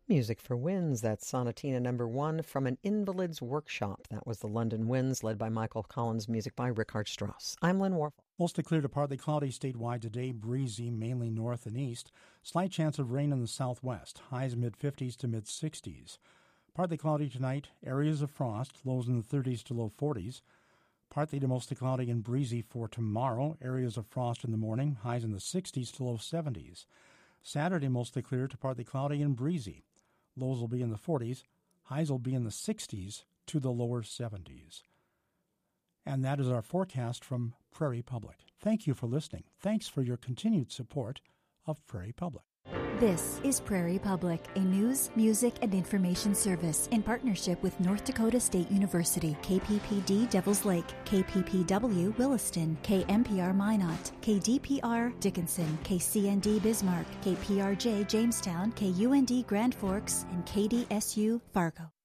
Music for Winds, that's Sonatina number 1 from an Invalid's Workshop. That was the London Winds, led by Michael Collins, music by Richard Strauss. I'm Lynn Warfel. Mostly clear to partly cloudy statewide today, breezy, mainly north and east. Slight chance of rain in the southwest, highs mid-50s to mid-60s. Partly cloudy tonight, areas of frost, lows in the 30s to low 40s. Partly to mostly cloudy and breezy for tomorrow, areas of frost in the morning, highs in the 60s to low 70s. Saturday, mostly clear to partly cloudy and breezy. Lows will be in the 40s, highs will be in the 60s to the lower 70s. And that is our forecast from Prairie Public. Thank you for listening. Thanks for your continued support of Prairie Public. This is Prairie Public, a news, music, and information service in partnership with North Dakota State University, KPPD Devils Lake, KPPW Williston, KMPR Minot, KDPR Dickinson, KCND Bismarck, KPRJ Jamestown, KUND Grand Forks, and KDSU Fargo.